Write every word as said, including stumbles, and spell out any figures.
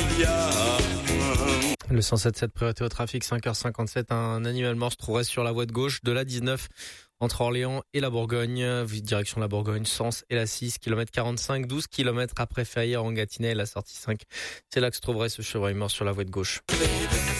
Le cent sept sept priorité au trafic, cinq heures cinquante-sept, un animal mort se trouverait sur la voie de gauche de la dix-neuf entre Orléans et la Bourgogne, direction la Bourgogne, Sens et la six, kilomètre quarante-cinq, douze kilomètres après Ferrières en Gâtinais, la sortie cinq. C'est là que se trouverait ce chevreuil mort sur la voie de gauche.